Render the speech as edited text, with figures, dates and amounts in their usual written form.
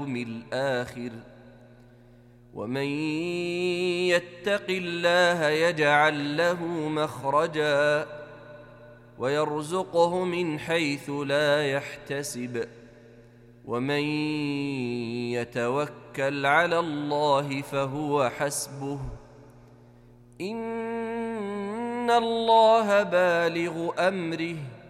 الآخر ومن يتق الله يجعل له مخرجا ويرزقه من حيث لا يحتسب ومن يتوكل على الله فهو حسبه إن الله بالغ أمره